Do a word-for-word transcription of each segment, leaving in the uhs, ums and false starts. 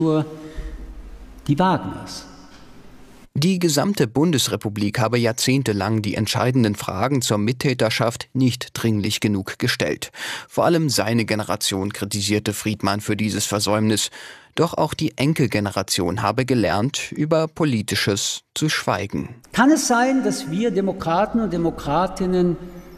nur die Wagners. Die gesamte Bundesrepublik habe jahrzehntelang die entscheidenden Fragen zur Mittäterschaft nicht dringlich genug gestellt. Vor allem seine Generation kritisierte Friedmann für dieses Versäumnis. Doch auch die Enkelgeneration habe gelernt, über Politisches zu schweigen. Kann es sein, dass wir Demokraten und Demokratinnen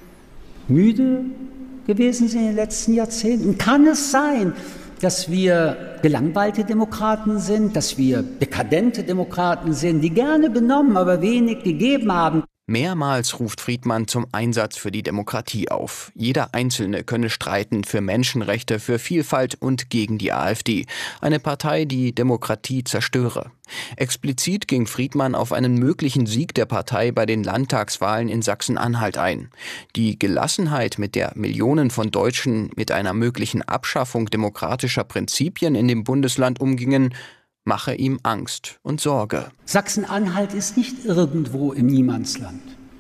müde gewesen sind in den letzten Jahrzehnten? Kann es sein, dass wir gelangweilte Demokraten sind, dass wir dekadente Demokraten sind, die gerne genommen, aber wenig gegeben haben? Mehrmals ruft Friedmann zum Einsatz für die Demokratie auf. Jeder Einzelne könne streiten für Menschenrechte, für Vielfalt und gegen die AfD. Eine Partei, die Demokratie zerstöre. Explizit ging Friedmann auf einen möglichen Sieg der Partei bei den Landtagswahlen in Sachsen-Anhalt ein. Die Gelassenheit, mit der Millionen von Deutschen mit einer möglichen Abschaffung demokratischer Prinzipien in dem Bundesland umgingen, mache ihm Angst und Sorge. Sachsen-Anhalt ist nicht irgendwo im Niemandsland.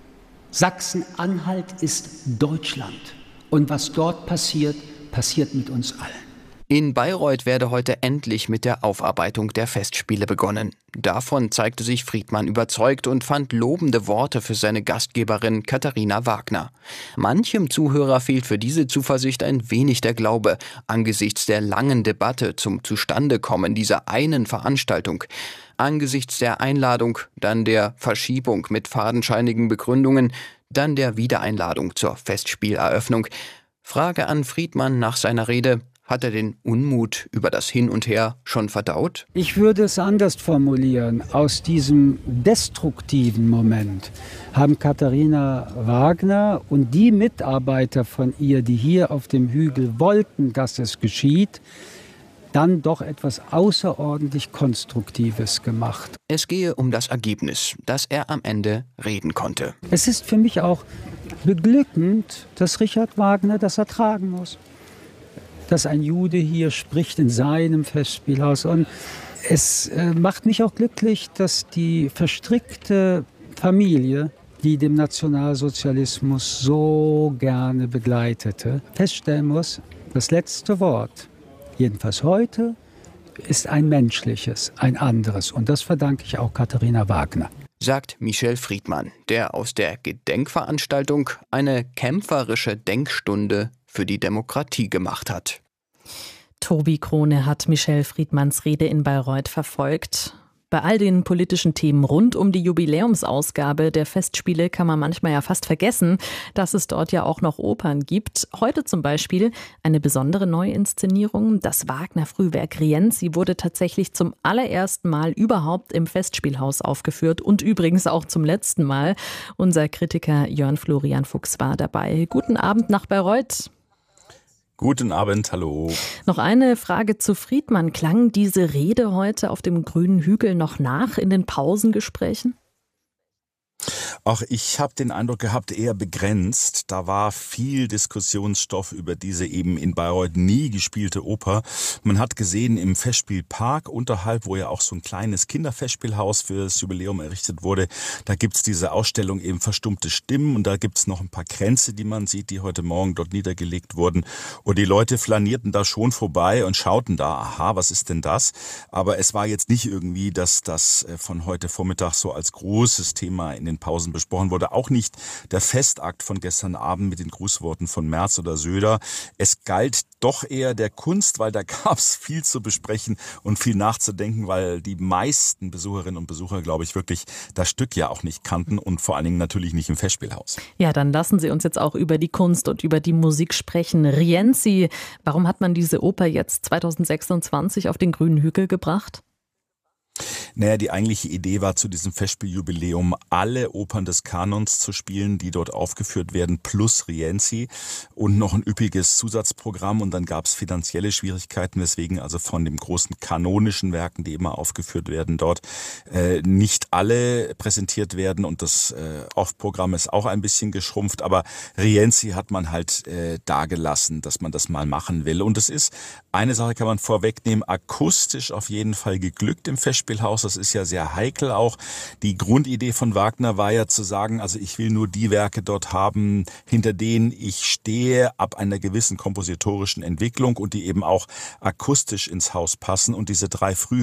Sachsen-Anhalt ist Deutschland. Und was dort passiert, passiert mit uns allen. In Bayreuth werde heute endlich mit der Aufarbeitung der Festspiele begonnen. Davon zeigte sich Friedmann überzeugt und fand lobende Worte für seine Gastgeberin Katharina Wagner. Manchem Zuhörer fehlt für diese Zuversicht ein wenig der Glaube angesichts der langen Debatte zum Zustandekommen dieser einen Veranstaltung. Angesichts der Einladung, dann der Verschiebung mit fadenscheinigen Begründungen, dann der Wiedereinladung zur Festspieleröffnung. Frage an Friedmann nach seiner Rede: Hat er den Unmut über das Hin und Her schon verdaut? Ich würde es anders formulieren. Aus diesem destruktiven Moment haben Katharina Wagner und die Mitarbeiter von ihr, die hier auf dem Hügel wollten, dass es geschieht, dann doch etwas außerordentlich Konstruktives gemacht. Es gehe um das Ergebnis, dass er am Ende reden konnte. Es ist für mich auch beglückend, dass Richard Wagner das ertragen muss. Dass ein Jude hier spricht in seinem Festspielhaus. Und es äh, macht mich auch glücklich, dass die verstrickte Familie, die dem Nationalsozialismus so gerne begleitete, feststellen muss, das letzte Wort, jedenfalls heute, ist ein menschliches, ein anderes. Und das verdanke ich auch Katharina Wagner. Sagt Michel Friedmann, der aus der Gedenkveranstaltung eine kämpferische Denkstunde für die Demokratie gemacht hat. Tobi Krone hat Michel Friedmanns Rede in Bayreuth verfolgt. Bei all den politischen Themen rund um die Jubiläumsausgabe der Festspiele kann man manchmal ja fast vergessen, dass es dort ja auch noch Opern gibt. Heute zum Beispiel eine besondere Neuinszenierung. Das Wagner-Frühwerk Rienzi wurde tatsächlich zum allerersten Mal überhaupt im Festspielhaus aufgeführt und übrigens auch zum letzten Mal. Unser Kritiker Jörn Florian Fuchs war dabei. Guten Abend nach Bayreuth. Guten Abend, hallo. Noch eine Frage zu Friedmann. Klang diese Rede heute auf dem grünen Hügel noch nach in den Pausengesprächen? Ach, ich habe den Eindruck gehabt, eher begrenzt. Da war viel Diskussionsstoff über diese eben in Bayreuth nie gespielte Oper. Man hat gesehen, im Festspielpark unterhalb, wo ja auch so ein kleines Kinderfestspielhaus für das Jubiläum errichtet wurde, da gibt's diese Ausstellung eben Verstummte Stimmen und da gibt's noch ein paar Kränze, die man sieht, die heute Morgen dort niedergelegt wurden. Und die Leute flanierten da schon vorbei und schauten da, aha, was ist denn das? Aber es war jetzt nicht irgendwie, dass das von heute Vormittag so als großes Thema in den Pausen besprochen wurde. Auch nicht der Festakt von gestern Abend mit den Grußworten von Merz oder Söder. Es galt doch eher der Kunst, weil da gab es viel zu besprechen und viel nachzudenken, weil die meisten Besucherinnen und Besucher, glaube ich, wirklich das Stück ja auch nicht kannten und vor allen Dingen natürlich nicht im Festspielhaus. Ja, dann lassen Sie uns jetzt auch über die Kunst und über die Musik sprechen. Rienzi, warum hat man diese Oper jetzt zweitausendsechsundzwanzig auf den grünen Hügel gebracht? Naja, die eigentliche Idee war, zu diesem Festspieljubiläum alle Opern des Kanons zu spielen, die dort aufgeführt werden, plus Rienzi und noch ein üppiges Zusatzprogramm. Und dann gab es finanzielle Schwierigkeiten, weswegen also von den großen kanonischen Werken, die immer aufgeführt werden dort, äh, nicht alle präsentiert werden. Und das äh, Off-Programm ist auch ein bisschen geschrumpft. Aber Rienzi hat man halt äh, dagelassen, dass man das mal machen will. Und es ist Eine Sache kann man vorwegnehmen, akustisch auf jeden Fall geglückt im Festspielhaus. Das ist ja sehr heikel auch. Die Grundidee von Wagner war ja zu sagen, also ich will nur die Werke dort haben, hinter denen ich stehe, ab einer gewissen kompositorischen Entwicklung und die eben auch akustisch ins Haus passen. Und diese drei frühen